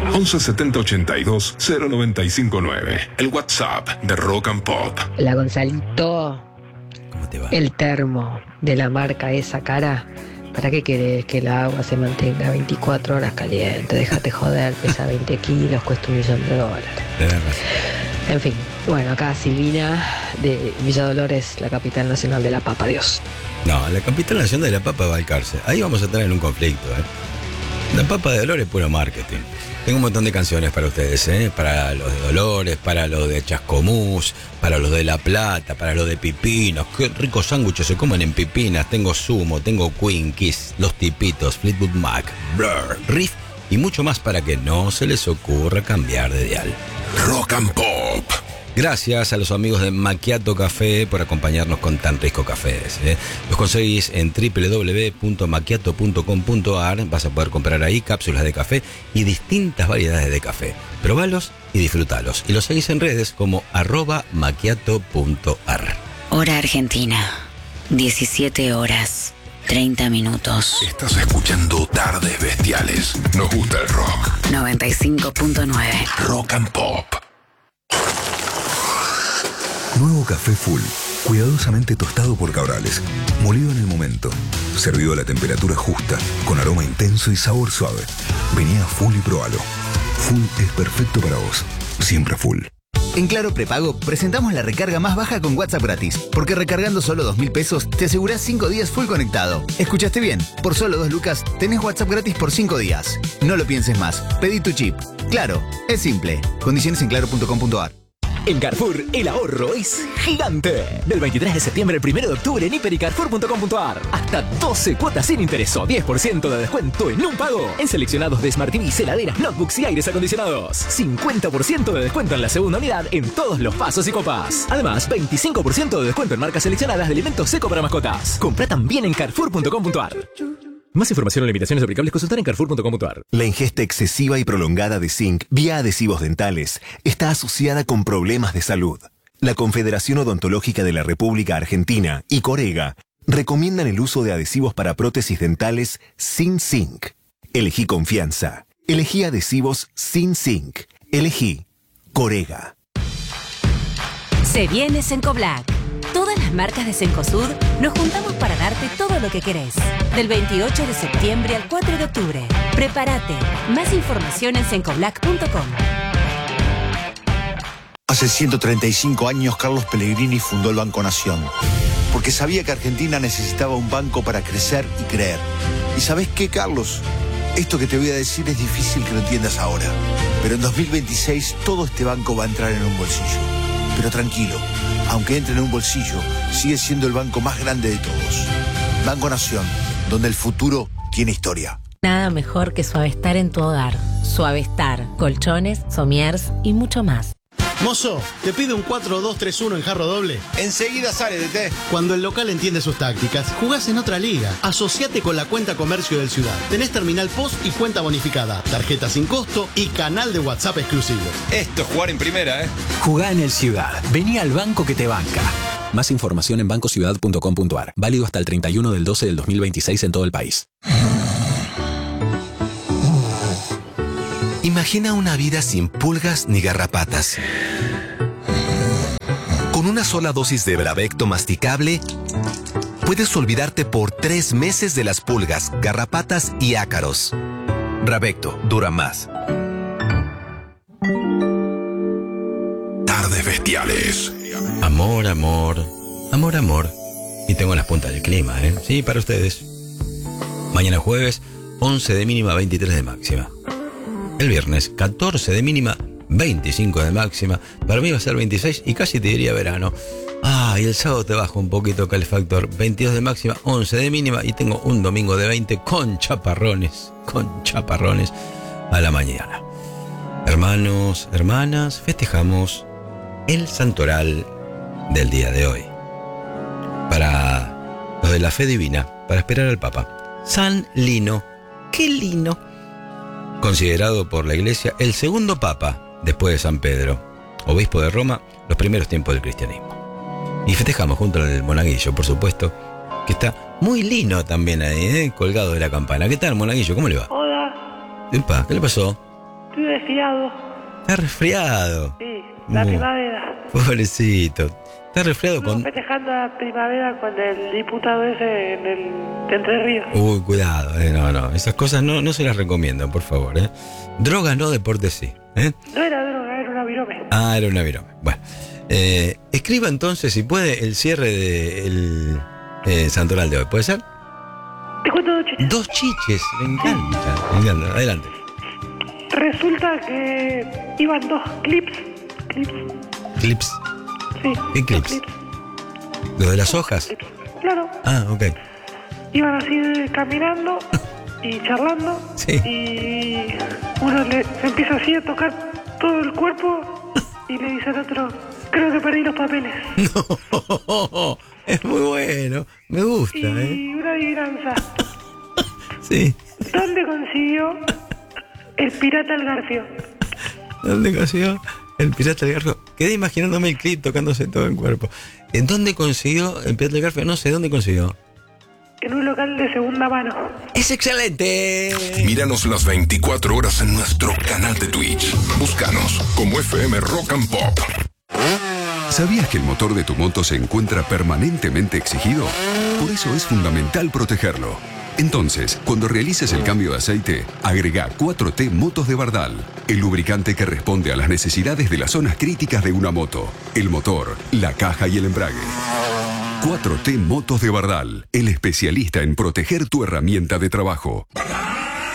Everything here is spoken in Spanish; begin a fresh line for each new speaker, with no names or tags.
11 70 82 0959. El WhatsApp de Rock and Pop.
La Gonzalito.
¿Cómo te va?
El termo de la marca esa cara. ¿Para qué querés que el agua se mantenga 24 horas caliente? Déjate joder, pesa 20 kilos, cuesta $1.000.000.
Tenés razón.
En fin, bueno, acá Silvina de Villa Dolores, la capital nacional de la papa, Dios.
No, la capital nacional de la papa va al cárcel. Ahí vamos a tener un conflicto, La papa de Dolores es puro marketing. Tengo un montón de canciones para ustedes, para los de Dolores, para los de Chascomús, para los de La Plata, para los de Pipinos. Qué ricos sándwiches se comen en Pipinas. Tengo Sumo, tengo Queen, Kiss, Los Tipitos, Fleetwood Mac, Blur, Riff y mucho más para que no se les ocurra cambiar de dial.
Rock and Pop.
Gracias a los amigos de Macchiato Café por acompañarnos con tan rico cafés. Los conseguís en www.macchiato.com.ar. Vas a poder comprar ahí cápsulas de café y distintas variedades de café. Probalos y disfrutalos. Y los seguís en redes como @macchiato.ar.
Hora Argentina, 17 horas, 30 minutos.
Estás escuchando Tardes Bestiales. Nos gusta el rock.
95.9.
Rock and Pop.
Nuevo café Full, cuidadosamente tostado por Cabrales, molido en el momento, servido a la temperatura justa, con aroma intenso y sabor suave. Vení a Full y probalo. Full es perfecto para vos, siempre Full.
En Claro Prepago presentamos la recarga más baja con WhatsApp gratis, porque recargando solo 2.000 pesos te asegurás 5 días full conectado. ¿Escuchaste bien? Por solo 2 lucas tenés WhatsApp gratis por 5 días. No lo pienses más, pedí tu chip. Claro, es simple. Condiciones en claro.com.ar.
En Carrefour, el ahorro es gigante. Del 23 de septiembre al 1 de octubre en hiper y carrefour.com.ar. Hasta 12 cuotas sin interés o 10% de descuento en un pago. En seleccionados de Smart TVs, heladeras, notebooks y aires acondicionados. 50% de descuento en la segunda unidad en todos los vasos y copas. Además, 25% de descuento en marcas seleccionadas de alimentos seco para mascotas. Comprá también en carrefour.com.ar. Más información o limitaciones aplicables consultar en carrefour.com.ar.
La ingesta excesiva y prolongada de zinc vía adhesivos dentales está asociada con problemas de salud. La Confederación Odontológica de la República Argentina y Corega recomiendan el uso de adhesivos para prótesis dentales sin zinc. Elegí confianza. Elegí adhesivos sin zinc. Elegí Corega.
Se viene Cencoblac. Todas las marcas de Cencosud nos juntamos para darte todo lo que querés. Del 28 de septiembre al 4 de octubre. Prepárate. Más información en cencoblac.com.
Hace 135 años Carlos Pellegrini fundó el Banco Nación, porque sabía que Argentina necesitaba un banco para crecer y creer. ¿Y sabés qué, Carlos? Esto que te voy a decir es difícil que lo entiendas ahora, pero en 2026 todo este banco va a entrar en un bolsillo. Pero tranquilo, aunque entre en un bolsillo, sigue siendo el banco más grande de todos. Banco Nación, donde el futuro tiene historia.
Nada mejor que Suavestar en tu hogar. Suavestar, colchones, somiers y mucho más.
Mozo, te pido un 4-2-3-1 en jarro doble.
Enseguida sale, DT.
Cuando el local entiende sus tácticas, jugás en otra liga. Asociate con la cuenta comercio del Ciudad. Tenés terminal post y cuenta bonificada, tarjeta sin costo y canal de WhatsApp exclusivo.
Esto es jugar en primera, ¿eh?
Jugá en el Ciudad. Vení al banco que te banca. Más información en bancociudad.com.ar. Válido hasta el 31 del 12 del 2026 en todo el país.
Imagina una vida sin pulgas ni garrapatas. Con una sola dosis de Bravecto masticable, puedes olvidarte por 3 meses de las pulgas, garrapatas y ácaros. Bravecto dura más.
Tardes Bestiales.
Amor, amor, amor, amor. Y tengo las puntas del clima, ¿eh? Sí, para ustedes. Mañana jueves, 11 de mínima, 23 de máxima. El viernes, 14 de mínima, 25 de máxima. Para mí va a ser 26 y casi te diría verano. Y el sábado te bajo un poquito acá el factor. 22 de máxima, 11 de mínima y tengo un domingo de 20 con chaparrones a la mañana. Hermanos, hermanas, festejamos el santoral del día de hoy. Para los de la fe divina, para esperar al Papa. San Lino. ¡Qué lino! Considerado por la Iglesia el segundo Papa después de San Pedro, obispo de Roma, los primeros tiempos del cristianismo. Y festejamos junto al monaguillo, por supuesto, que está muy lino también ahí, colgado de la campana. ¿Qué tal, monaguillo? ¿Cómo le va?
Hola.
Epa, ¿qué le pasó?
Estoy resfriado.
Está resfriado.
Sí, la primavera.
Pobrecito. Está resfriado
Estamos
con...
festejando la primavera con el diputado ese en el de Entre Ríos.
Uy, cuidado. No. Esas cosas no se las recomiendan, por favor. Droga no, deporte sí.
No era droga, era una virome.
Ah, era una virome. Bueno. Escriba entonces, si puede, el cierre del santoral de hoy. ¿Puede ser?
Te cuento 2 chiches.
2 chiches. Me encanta. Adelante.
Resulta que iban 2 clips.
¿Clips?
Sí.
¿Qué clips? ¿Lo de las hojas?
Claro.
Ah, ok.
Iban así caminando y charlando.
Sí.
Y uno se empieza así a tocar todo el cuerpo y le dice al otro, creo que perdí los papeles.
No, es muy bueno. Me gusta,
Y una adivinanza.
Sí.
¿Dónde consiguió el pirata el garfio?
¿Dónde consiguió el pirata del garfio? Quedé imaginándome el clip tocándose todo el cuerpo. ¿En dónde consiguió el pirata del garfio? No sé, ¿dónde consiguió?
En un local de segunda mano.
¡Es excelente!
Míranos las 24 horas en nuestro canal de Twitch. Búscanos como FM Rock and Pop.
¿Sabías que el motor de tu moto se encuentra permanentemente exigido? Por eso es fundamental protegerlo. Entonces, cuando realices el cambio de aceite, agrega 4T Motos de Bardal, el lubricante que responde a las necesidades de las zonas críticas de una moto, el motor, la caja y el embrague. 4T Motos de Bardal, el especialista en proteger tu herramienta de trabajo.